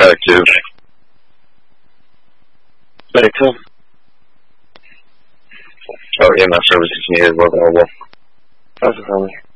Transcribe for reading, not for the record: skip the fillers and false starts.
Medic 2. Medic 2. Oh, EMS services needed, local mobile. That's a family.